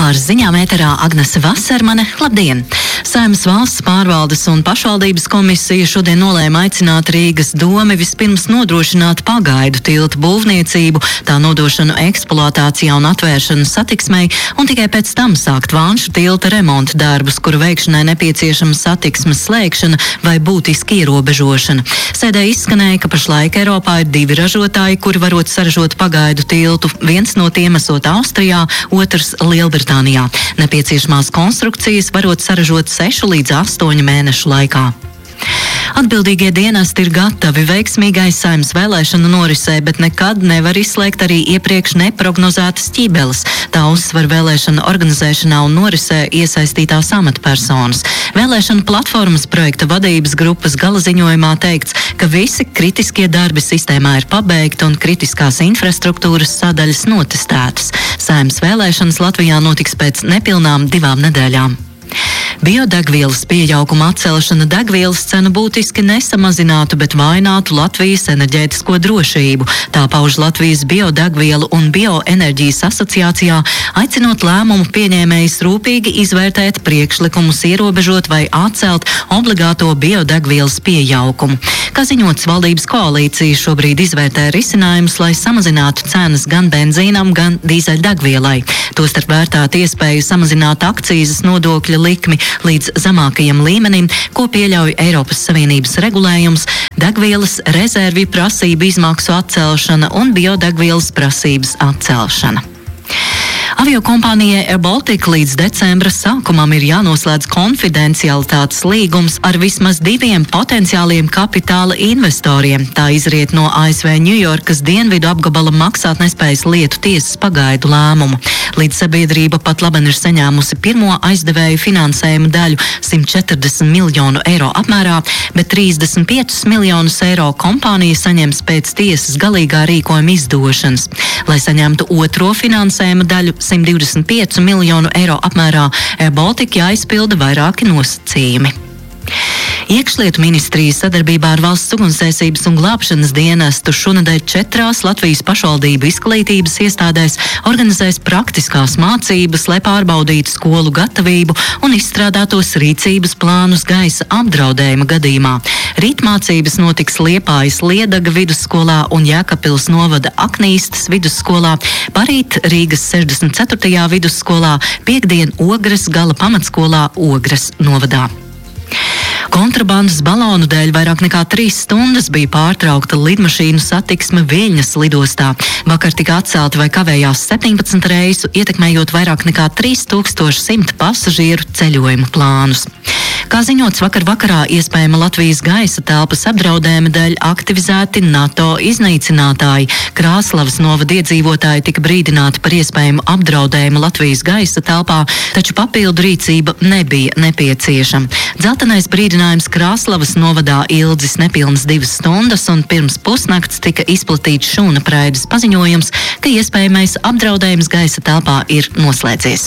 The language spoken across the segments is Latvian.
Ar ziņām ēterā Agnese Vasermane. Labdien! Saeimas valsts pārvaldes un pašvaldības komisija šodien nolēma aicināt Rīgas domi vispirms nodrošināt pagaidu tiltu būvniecību, tā nodošanu eksploatācijā un atvēršanu satiksmei, un tikai pēc tam sākt Vanšu tilta remonta darbus, kuru veikšanai nepieciešama satiksmes slēgšana vai būtiski ierobežošana. Sēdē izskanēja, ka pašlaik Eiropā ir 2 ražotāji, kuri varot saražot pagaidu tiltu. Viens no tiem esot Austrijā, otrs Lielbritānijā. Nepieciešamās konstrukcijas varot saražot 6 līdz 8 mēnešu laikā. Atbildīgie dienesti ir gatavi veiksmīgai Saeimas vēlēšanu norisē, bet nekad nevar izslēgt arī iepriekš neprognozētas ķibeles. Tā uzsver vēlēšanu organizēšanā un norisē iesaistītās amatpersonas. Vēlēšanu platformas projekta vadības grupas gala ziņojumā teikts, ka visi kritiskie darbi sistēmā ir pabeigti un kritiskās infrastruktūras sadaļas notestētas. Saeimas vēlēšanas Latvijā notiks pēc nepilnām 2 nedēļām. Biodegvielas pieauguma atcelšana degvielas cenu būtiski nesamazinātu, bet vainātu Latvijas enerģētisko drošību. Tā pauž Latvijas biodegvielu un bioenerģijas asociācijā, aicinot lēmumu pieņēmējus rūpīgi izvērtēt priekšlikumus ierobežot vai atcelt obligāto biodegvielas pieaugumu. Kā ziņots, valdības koalīcija šobrīd izvērtē risinājumus, lai samazinātu cenas gan benzīnam, gan dīzeļdegvielai. Tostarp vērtēt iespēju samazināt akcīzes nodokļa likmi līdz zemākajam līmenim, ko pieļauj Eiropas Savienības regulējums, degvielas rezervju prasību izmaksu atcelšana un biodegvielas prasības atcelšana. Aviokompānijai Air Baltica līdz decembra sākumam ir jānoslēdz konfidencialitātes līgums ar vismaz 2 potenciāliem kapitāla investoriem. Tā izriet no ASV Ņujorkas dienvidu apgabala maksātnespējas lietu tiesas pagaidu lēmumu. Līdz sabiedrība pat labi ir saņēmusi pirmo aizdevēju finansējumu daļu 140 miljonu eiro apmērā, bet 35 miljonus eiro kompānija saņems pēc tiesas galīgā rīkojuma izdošanas. Lai saņemtu otro finansējuma daļu 125 miljonu eiro apmērā, Air Baltica jāizpilda vairāki nosacījumi. Iekšlietu ministrija sadarbībā ar Valsts ugunsdzēsības un glābšanas dienestu šonedēļ 4 Latvijas pašvaldību izglītības iestādēs organizēs praktiskās mācības, lai pārbaudītu skolu gatavību un izstrādātos rīcības plānus gaisa apdraudējuma gadījumā. Rīt mācības notiks Liepājas Liedaga vidusskolā un Jēkabpils novada Aknīstas vidusskolā, parīt Rīgas 64. vidusskolā, piektdien Ogres gala pamatskolā Ogres novadā. Kontrabandas balonu dēļ vairāk nekā 3 stundas bija pārtraukta lidmašīnu satiksme Viļņas lidostā. Vakar tika atcelti vai kavējās 17 reisu, ietekmējot vairāk nekā 3100 pasažieru ceļojumu plānus. Kā ziņots, vakar vakarā iespējama Latvijas gaisa telpas apdraudējuma dēļ aktivizēti NATO iznīcinātāji. Krāslavas novada iedzīvotāji tika brīdināti par iespējamu apdraudējumu Latvijas gaisa telpā, taču papildu rīcība nebija nepieciešama. Dzeltenais brīdinājums Krāslavas novadā ilgs nepilnas 2 stundas, un pirms pusnakts tika izplatīts šūnapraides paziņojums, ka iespējamais apdraudējums gaisa telpā ir noslēdzies.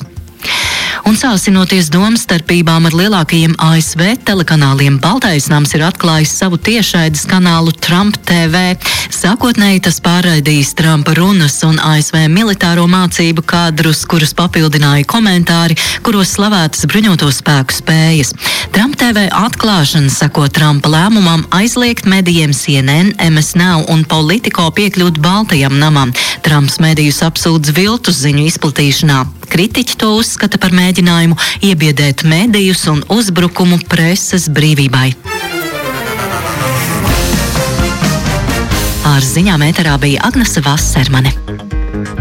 Un sāsinoties domstarpībām ar lielākajiem ASV telekanāliem, Baltais nams ir atklājis savu tiešraides kanālu Trump TV. Sākotnēji tas pārraidījis Trumpa runas un ASV militāro mācību kadrus, kurus papildināja komentāri, kuros slavētas bruņoto spēku spējas. Trump TV atklāšana sako Trumpa lēmumam aizliegt medijiem CNN, MS Now un Politico piekļūt Baltajam namam. Trumps medijus apsūdz viltus ziņu izplatīšanā. Kritiķi to uzskata par mēģinājumu iebiedēt medijus un uzbrukumu preses brīvībai. Ar ziņām ēterā bija Agnese Vasermane.